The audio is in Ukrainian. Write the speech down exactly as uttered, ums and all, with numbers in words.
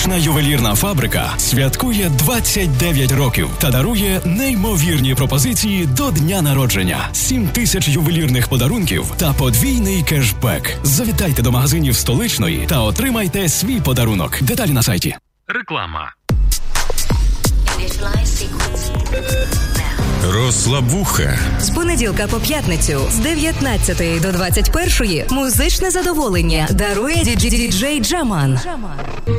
Столична ювелірна фабрика святкує двадцять дев'ять років та дарує неймовірні пропозиції до дня народження. сім тисяч ювелірних подарунків та подвійний кешбек. Завітайте до магазинів Столичної та отримайте свій подарунок. Деталі на сайті. Реклама. Розслабуха. З понеділка по п'ятницю з дев'ятнадцятої до двадцять першої музичне задоволення дарує діджей Джаман.